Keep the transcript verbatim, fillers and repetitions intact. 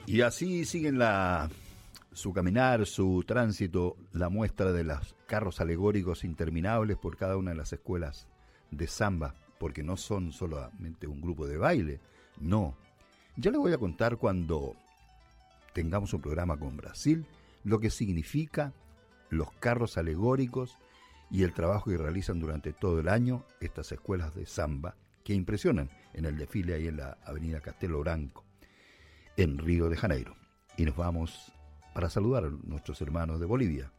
Y así siguen la, su caminar, su tránsito, la muestra de los carros alegóricos interminables por cada una de las escuelas de samba, porque no son solamente un grupo de baile, no. Ya les voy a contar cuando tengamos un programa con Brasil, lo que significa los carros alegóricos y el trabajo que realizan durante todo el año estas escuelas de samba que impresionan en el desfile ahí en la avenida Castelo Branco, en Río de Janeiro. Y nos vamos para saludar a nuestros hermanos de Bolivia.